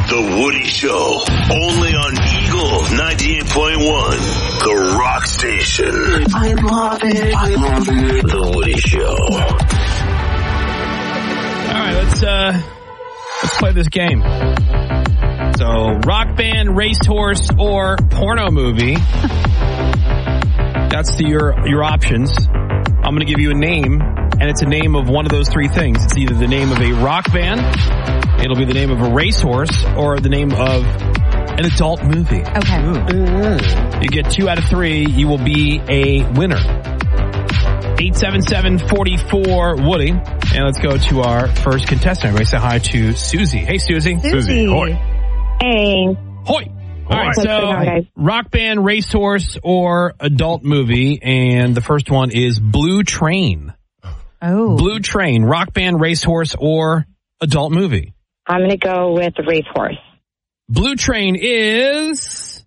The Woody Show. Only on Eagle 98.1. The Rock Station. I love it. I love it. The Woody Show. All right, let's play this game. So, rock band, racehorse, or porno movie. That's your options. I'm going to give you a name, and it's a name of one of those three things. It's either the name of a rock band, it'll be the name of a racehorse, or the name of an adult movie. Okay. You get 2 out of 3, you will be a winner. 877-44-WOODY. And let's go to our first contestant. Everybody say hi to Susie. Hey, Susie. Susie. Hoy. Hey. Hoy. All right, so rock band, racehorse, or adult movie. And the first one is Blue Train. Oh. Blue Train, rock band, racehorse, or adult movie. I'm going to go with racehorse. Blue Train is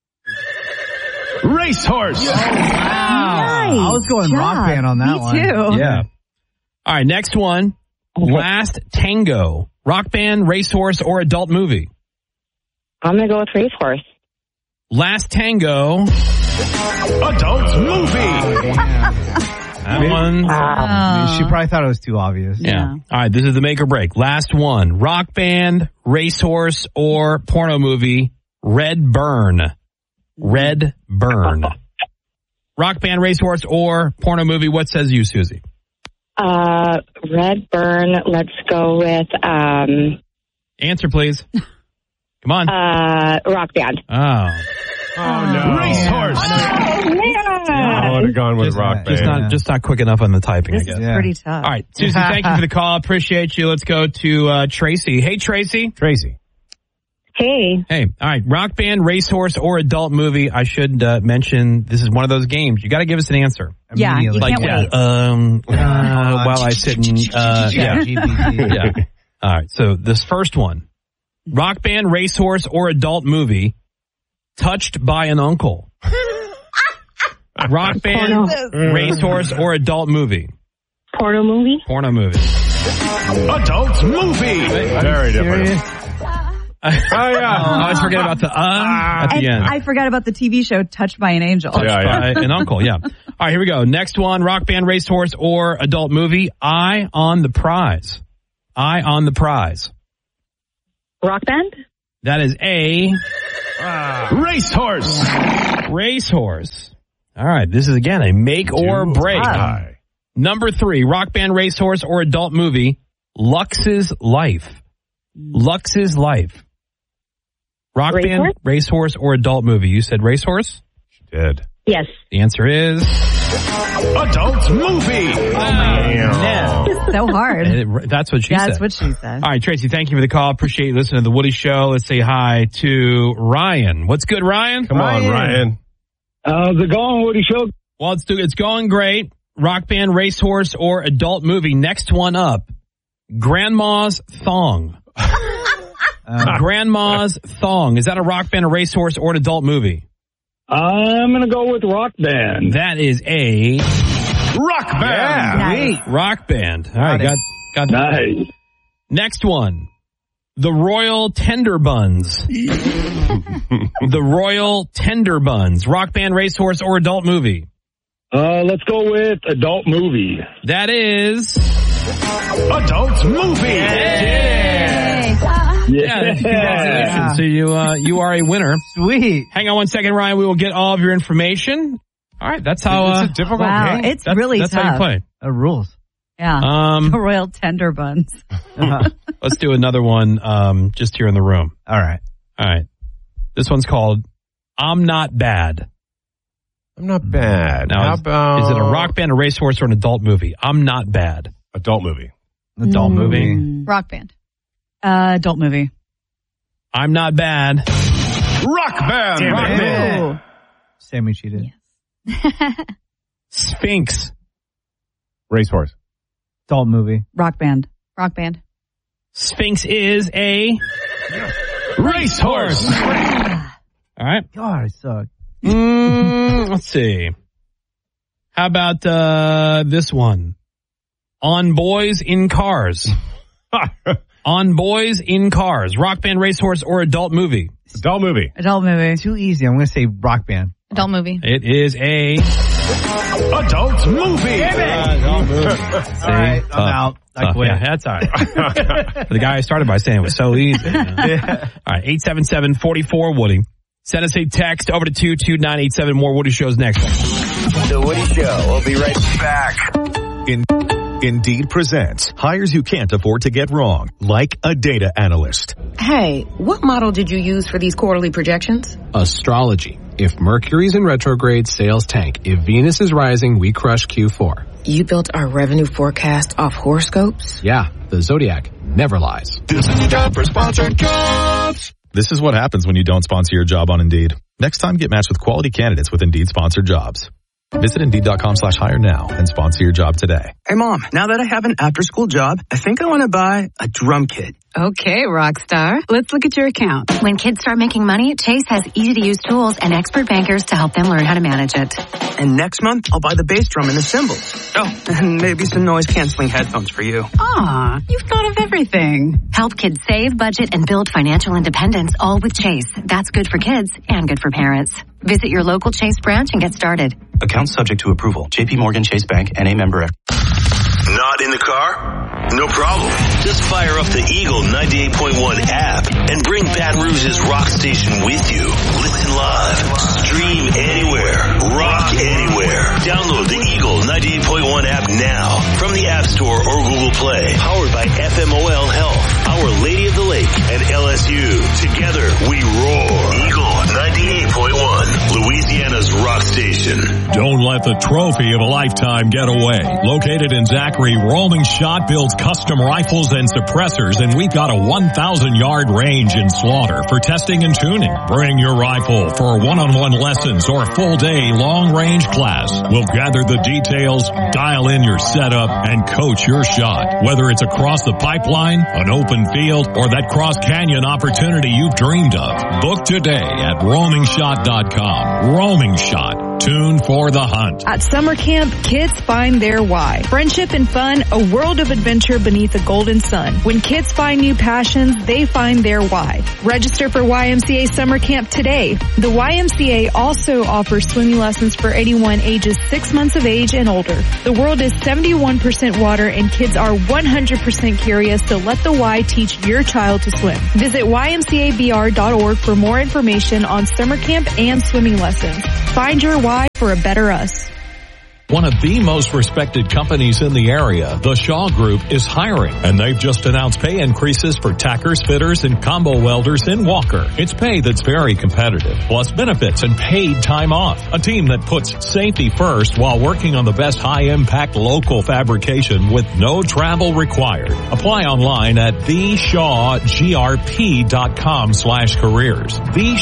racehorse. Oh, wow. Nice. I was going rock band on that one. Me too. Yeah. All right, next one. Last Tango, rock band, racehorse, or adult movie. I'm going to go with racehorse. Last Tango, adult movie. That one. She probably thought it was too obvious. Yeah. All right, this is the make or break. Last one. Rock band, racehorse, or porno movie. Red Burn. Red Burn. Rock band, racehorse, or porno movie. What says you, Susie? Red Burn. Let's go with Answer, please. Come on. rock band. Oh. Oh, no. Racehorse. Oh, man. I would have gone with rock band. Just not quick enough on the typing, This I guess. is pretty tough. All right, Susie, thank you for the call. Appreciate you. Let's go to Tracy. Hey, Tracy. Tracy. Hey. Hey, all right. Rock band, racehorse, or adult movie. I should mention this is one of those games. You got to give us an answer. Yeah, you Immediately. can't wait. While I sit and yeah. All right. So this first one, rock band, racehorse, or adult movie. Touched by an uncle. Rock band, racehorse, or adult movie. Porno movie? Porno movie. Adult movie. Very different. Oh, yeah. I always forget about the at the end. I forgot about the TV show Touched by an Angel. Touched by an uncle, yeah. All right, here we go. Next one, rock band, racehorse, or adult movie. Eye on the Prize. Eye on the Prize. Rock band? That is a racehorse. Racehorse. All right, this is again a make or break. Number 3, rock band, racehorse, or adult movie. Lux's Life. Lux's Life. Rock band, racehorse, or adult movie. You said racehorse? She did. Yes. The answer is adult movie. So hard. That's what she said. That's what she said. All right, Tracy, thank you for the call. Appreciate you listening to The Woody Show. Let's say hi to Ryan. What's good, Ryan? Come on, Ryan. How's it going, Woody Show? Well, it's going great. Rock band, racehorse, or adult movie. Next one up, Grandma's Thong. Grandma's Thong. Is that a rock band, a racehorse, or an adult movie? I'm going to go with rock band. That is a rock band. Yeah. Nice. Rock band. All right, got Nice. Next one, the Royal Tender Buns. The Royal Tender Buns. Rock band, racehorse, or adult movie? Let's go with adult movie. That is adult movie. Yeah, congratulations. So you are a winner. Sweet. Hang on one second, Ryan. We will get all of your information. All right, that's how. It's a difficult Wow, game. it's really that's tough. how you play. Rules. Yeah. The Royal Tender Buns. Let's do another one just here in the room. All right. This one's called I'm Not Bad. I'm not bad. Now, How about... is it a rock band, a racehorse, or an adult movie? I'm Not Bad. Adult movie. Adult movie. Rock band. Adult movie. I'm Not Bad. Rock band. Damn Rock it. band. Sammy cheated. Sphinx. Racehorse. Adult movie. Rock band. Rock band. Sphinx is a racehorse. All right. God, I suck. Let's see. How about this one? On Boys in Cars. On Boys in Cars, Rock Band, Racehorse, or adult movie? Adult movie. Adult movie. Too easy. I'm going to say Rock Band. Adult movie. It is a Adult movie. All right, I'm out. I quit. Yeah, that's all right. The guy I started by saying it was so easy. All right, 877-44-WOODY. Send us a text over to 22987. More Woody Shows next. The Woody Show. We'll be right back. Indeed presents hires you can't afford to get wrong, like a data analyst. Hey, what model did you use for these quarterly projections? Astrology. If Mercury's in retrograde, sales tank. If Venus is rising, we crush Q4. You built our revenue forecast off horoscopes? Yeah, the Zodiac never lies. This is the job for sponsored jobs. This is what happens when you don't sponsor your job on Indeed. Next time, get matched with quality candidates with Indeed sponsored jobs. Visit Indeed.com/hire now and sponsor your job today. Hey, Mom, now that I have an after-school job, I think I want to buy a drum kit. Okay, Rockstar. Let's look at your account. When kids start making money, Chase has easy-to-use tools and expert bankers to help them learn how to manage it. And next month, I'll buy the bass drum and the cymbals. Oh, and maybe some noise-canceling headphones for you. Aw, you've thought of everything. Help kids save, budget, and build financial independence, all with Chase. That's good for kids and good for parents. Visit your local Chase branch and get started. Account subject to approval. J.P. Morgan Chase Bank, N.A. member. Not in the car? No problem. Just fire up the Eagle 98.1 app and bring Baton Rouge's rock station with you. Listen live. Stream anywhere. Rock anywhere. Download the Eagle 98.1 app now from the App Store or Google Play. Powered by FMOL Health, Our Lady of the Lake, and LSU. Together, we roar. Eagle 98.1, Louisiana's rock station. Don't let the trophy of a lifetime get away. Located in Zachary, Roaming Shot builds custom rifles and suppressors, and we've got a 1,000-yard range in Slaughter for testing and tuning. Bring your rifle for one-on-one lessons or a full-day long-range class. We'll gather the details, dial in your setup, and coach your shot. Whether it's across the pipeline, an open field, or that cross-canyon opportunity you've dreamed of. Book today at roamingshot.com. Roaming Shot. Tune for the hunt. At summer camp, kids find their why. Friendship and fun, a world of adventure beneath a golden sun. When kids find new passions, they find their why. Register for YMCA Summer Camp today. The YMCA also offers swimming lessons for anyone ages 6 months of age and older. The world is 71% water and kids are 100% curious, so let the Y teach your child to swim. Visit ymcabr.org for more information on summer camp and swimming lessons. Find your why for a better us. One of the most respected companies in the area, the Shaw Group, is hiring, and they've just announced pay increases for tackers, fitters, and combo welders in Walker. It's pay that's very competitive, plus benefits and paid time off. A team that puts safety first while working on the best high-impact local fabrication with no travel required. Apply online at theshawgrp.com/careers.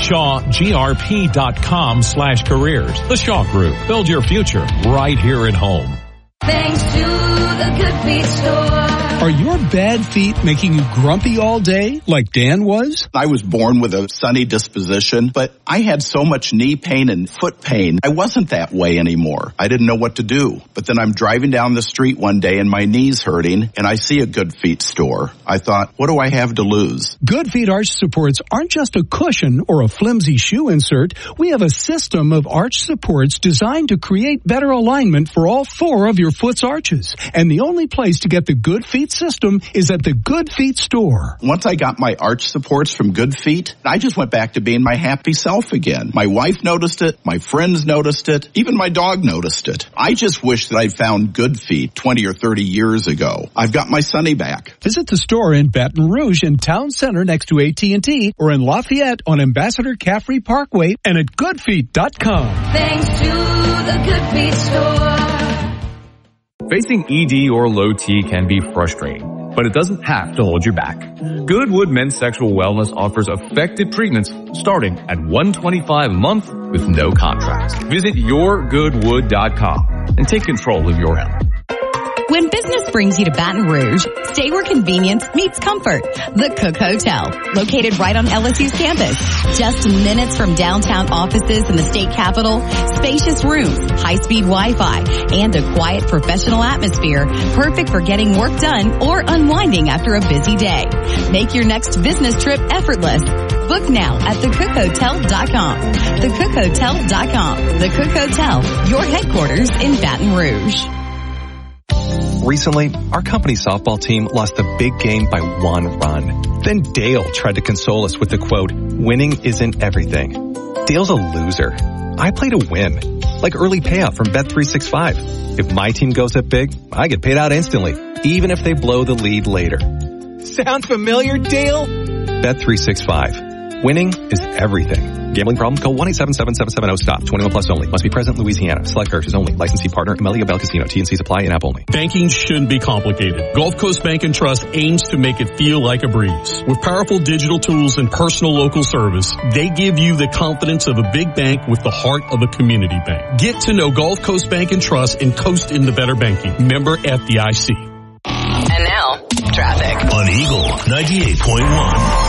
theshawgrp.com/careers. The Shaw Group. Build your future right here at home. Thanks to the Good Feet Store. Are your bad feet making you grumpy all day like Dan was? I was born with a sunny disposition, but I had so much knee pain and foot pain. I wasn't that way anymore. I didn't know what to do. But then I'm driving down the street one day and my knee's hurting and I see a Good Feet store. I thought, what do I have to lose? Good Feet arch supports aren't just a cushion or a flimsy shoe insert. We have a system of arch supports designed to create better alignment for all four of your foot's arches. And the only place to get the Good Feet system is at the Good Feet store. Once I got my arch supports from Good Feet, I just went back to being my happy self again. My wife noticed it, my friends noticed it, even my dog noticed it. I just wish that I'd found Good Feet 20 or 30 years ago. I've got my Sonny back. Visit the store in Baton Rouge in Town Center next to AT&T or in Lafayette on Ambassador Caffrey Parkway and at goodfeet.com. Thanks to the Good Feet store. Facing ED or low T can be frustrating, but it doesn't have to hold you back. Goodwood Men's Sexual Wellness offers effective treatments starting at $125 a month with no contracts. Visit yourgoodwood.com and take control of your health. When business brings you to Baton Rouge, stay where convenience meets comfort. The Cook Hotel, located right on LSU's campus. Just minutes from downtown offices in the state capitol, spacious rooms, high-speed Wi-Fi, and a quiet professional atmosphere, perfect for getting work done or unwinding after a busy day. Make your next business trip effortless. Book now at thecookhotel.com. Thecookhotel.com. The Cook Hotel, your headquarters in Baton Rouge. Recently, our company softball team lost a big game by 1 run. Then Dale tried to console us with the quote, "Winning isn't everything." Dale's a loser. I play to win, like early payout from Bet365. If my team goes up big, I get paid out instantly, even if they blow the lead later. Sound familiar, Dale? Bet365. Winning is everything. Gambling problem? Call 1-877-770-STOP. 21 plus only. Must be present in Louisiana. Select characters only. Licensee partner, Amelia Bell Casino. T&Cs apply and app only. Banking shouldn't be complicated. Gulf Coast Bank and Trust aims to make it feel like a breeze. With powerful digital tools and personal local service, they give you the confidence of a big bank with the heart of a community bank. Get to know Gulf Coast Bank and Trust and coast into better banking. Member FDIC. And now, traffic. On Eagle 98.1.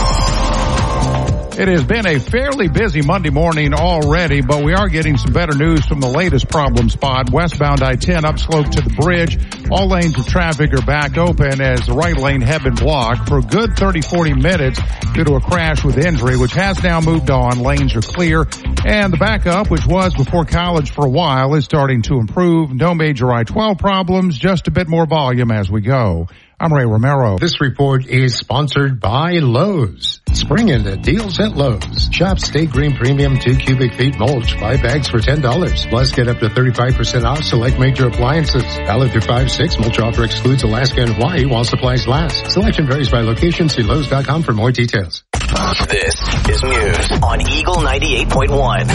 It has been a fairly busy Monday morning already, but we are getting some better news from the latest problem spot. Westbound I-10 upslope to the bridge. All lanes of traffic are back open as the right lane had been blocked for a good 30-40 minutes due to a crash with injury, which has now moved on. Lanes are clear. And the backup, which was before college for a while, is starting to improve. No major I-12 problems, just a bit more volume as we go. I'm Ray Romero. This report is sponsored by Lowe's. Spring into deals at Lowe's. Shop State Green Premium 2 cubic feet mulch. 5 bags for $10. Plus get up to 35% off select major appliances. Valid through 5/6. Mulch offer excludes Alaska and Hawaii while supplies last. Selection varies by location. See Lowe's.com for more details. This is News on Eagle 98.1.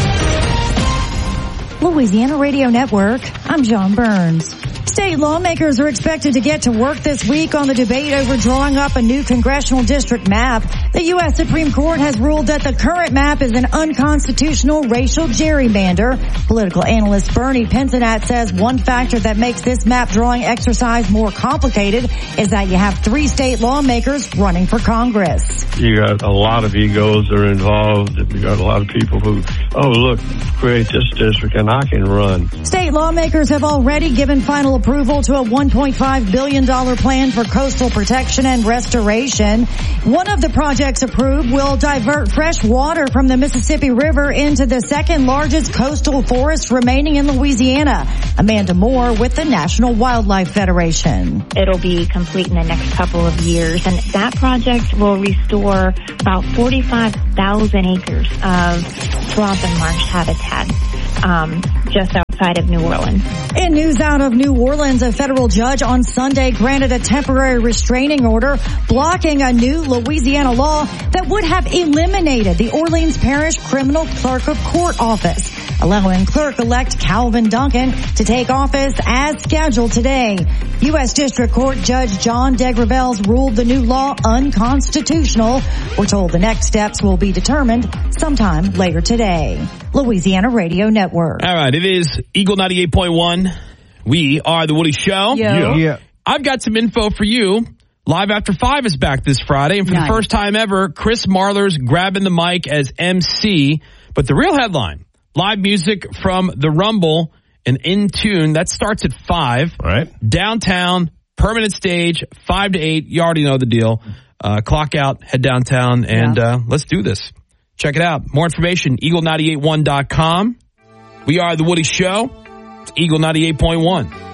Louisiana Radio Network. I'm John Burns. State lawmakers are expected to get to work this week on the debate over drawing up a new congressional district map. The U.S. Supreme Court has ruled that the current map is an unconstitutional racial gerrymander. Political analyst Bernie Pincinat says one factor that makes this map drawing exercise more complicated is that you have 3 state lawmakers running for Congress. You got a lot of egos that are involved. You got a lot of people who, oh, look, create this district and I can run. State lawmakers have already given final approval to a $1.5 billion plan for coastal protection and restoration. One of the projects approved will divert fresh water from the Mississippi River into the second largest coastal forest remaining in Louisiana. Amanda Moore with the National Wildlife Federation. It'll be complete in the next couple of years, and that project will restore about 45,000 acres of swamp and marsh habitat just outside of New Orleans. In news out of New Orleans, a federal judge on Sunday granted a temporary restraining order blocking a new Louisiana law that would have eliminated the Orleans Parish Criminal Clerk of Court office, allowing clerk-elect Calvin Duncan to take office as scheduled today. U.S. District Court Judge John Degravel's ruled the new law unconstitutional. We're told the next steps will be determined sometime later today. Louisiana Radio Network. All right, it is Eagle 98.1. We are The Woody Show. Yeah. I've got some info for you. Live After 5 is back this Friday, and for the first time ever, Chris Marler's grabbing the mic as MC. But the real headline, live music from the Rumble and In Tune, that starts at 5. Right. Downtown, permanent stage, 5 to 8. You already know the deal. Clock out, head downtown, and let's do this. Check it out. More information, eagle981.com. We are The Woody Show. It's Eagle 98.1.